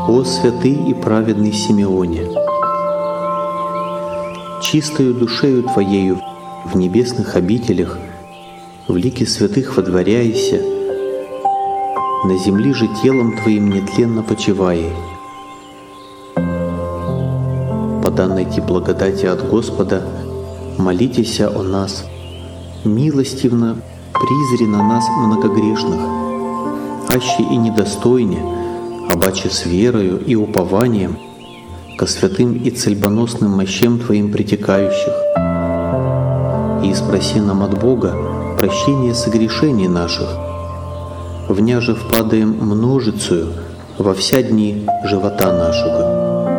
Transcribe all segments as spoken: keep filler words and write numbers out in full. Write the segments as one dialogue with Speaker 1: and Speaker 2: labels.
Speaker 1: О святый и праведный Симеоне, чистою душею Твоею в небесных обителях, в лике святых водворяйся, на земли же телом Твоим нетленно почивай. По данной Ти благодати от Господа молитесь о нас, милостивно призри на нас многогрешных, аще и недостойне, обаче с верою и упованием ко святым и цельбоносным мощам Твоим притекающих, и спроси нам от Бога прощение согрешений наших, вняже впадаем множицею во вся дни живота нашего.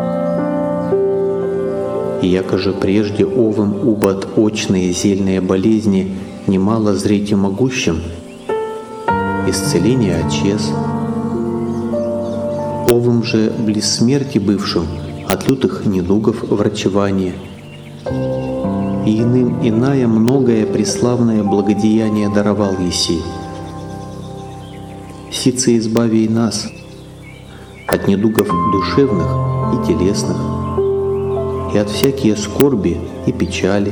Speaker 1: И яко же прежде овым убат очные зельные болезни немало зрите могущим, исцеление отчез, овым же близ смерти бывшим от лютых недугов врачевание, и иным иная многое преславное благодеяние даровал еси. Сице избави и нас от недугов душевных и телесных, и от всякие скорби и печали,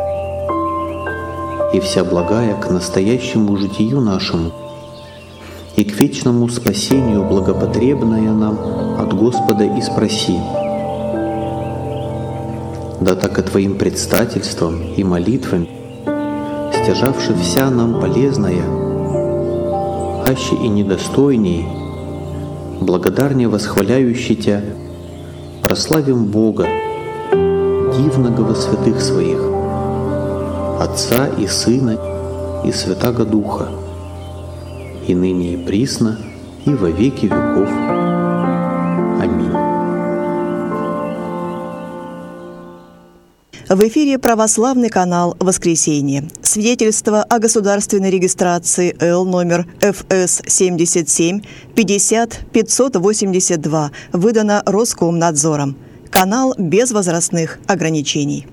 Speaker 1: и вся благая к настоящему житию нашему, и к вечному спасению благопотребная нам от Господа и спроси. Да так и Твоим предстательством и молитвами, стяжавши вся нам полезная, аще и недостойней, благодарнее восхваляющий Тя, прославим Бога, дивного во святых Своих, Отца и Сына и Святаго Духа, и ныне и присно, и во веки веков. Аминь.
Speaker 2: В эфире православный канал «Воскресенье». Свидетельство о государственной регистрации Л номер Ф С семьдесят семь пятьдесят пятьсот восемьдесят два выдано Роскомнадзором. Канал без возрастных ограничений.